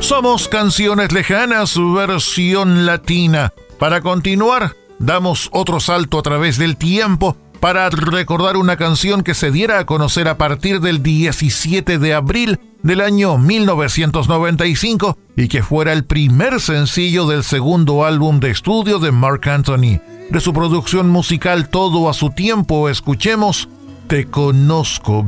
Somos Canciones Lejanas, versión latina. Para continuar, damos otro salto a través del tiempo para recordar una canción que se diera a conocer a partir del 17 de abril del año 1995 y que fuera el primer sencillo del segundo álbum de estudio de Marc Anthony. De su producción musical Todo a su tiempo, escuchemos Te Conozco